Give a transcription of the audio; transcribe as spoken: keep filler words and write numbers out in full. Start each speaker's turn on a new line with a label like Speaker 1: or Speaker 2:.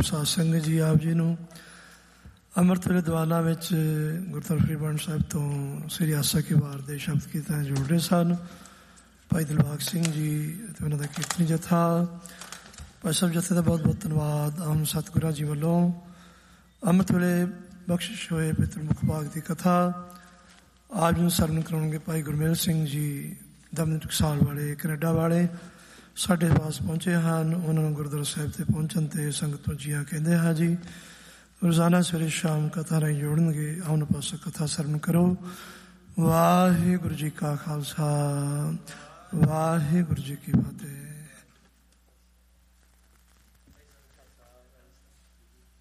Speaker 1: ਪ੍ਰਸਾਦ ਸਿੰਘ ਜੀ ਆਪ ਜੀ ਨੂੰ ਅੰਮ੍ਰਿਤ ਵੇਲੇ ਦੀਵਾਨਾਂ ਵਿੱਚ ਗੁਰਦੁਆਰਾ ਫਰੀਦਕੋਟ ਸਾਹਿਬ ਤੋਂ ਸ੍ਰੀ ਆਸਾ ਕੀ ਵਾਰ ਦੇ ਸ਼ਬਦ ਕੀਰਤਨ ਜੋੜ ਰਹੇ ਸਨ। ਭਾਈ ਦਿਲਬਾਗ ਸਿੰਘ ਜੀ ਅਤੇ ਉਹਨਾਂ ਦਾ ਕੀਰਤਨੀ ਜਥਾ, ਭਾਈ ਸਾਹਿਬ ਜਥੇ ਦਾ ਬਹੁਤ ਬਹੁਤ ਧੰਨਵਾਦ। ਆਮ ਸਤਿਗੁਰਾਂ ਜੀ ਵੱਲੋਂ ਅੰਮ੍ਰਿਤ ਵੇਲੇ ਬਖਸ਼ਿਸ਼ ਹੋਏ ਪਿਤਰ ਮੁਖ ਭਾਗ ਦੀ ਕਥਾ ਆਪ ਜੀ ਨੂੰ ਸਰਵਣ ਕਰਾਉਣਗੇ ਭਾਈ ਗੁਰਮੇਲ ਸਿੰਘ ਜੀ ਦਮਨ ਟਕਸਾਲ ਵਾਲੇ ਕੈਨੇਡਾ ਵਾਲੇ ਸਾਡੇ ਪਾਸ ਪਹੁੰਚੇ ਹਨ। ਉਹਨਾਂ ਨੂੰ ਗੁਰਦੁਆਰਾ ਸਾਹਿਬ 'ਤੇ ਪਹੁੰਚਣ 'ਤੇ ਸੰਗਤ ਨੂੰ ਜੀਆਂ ਕਹਿੰਦੇ ਹਾਂ ਜੀ। ਰੋਜ਼ਾਨਾ ਸਵੇਰੇ ਸ਼ਾਮ ਕਥਾ ਰਾਹੀਂ ਜੋੜਨਗੇ। ਆਉਣ ਪਾਸੋਂ ਕਥਾ ਸਰਵਣ ਕਰੋ। ਵਾਹਿਗੁਰੂ ਜੀ ਕਾ ਖਾਲਸਾ, ਵਾਹਿਗੁਰੂ ਜੀ ਕੀ ਫਤਿਹ।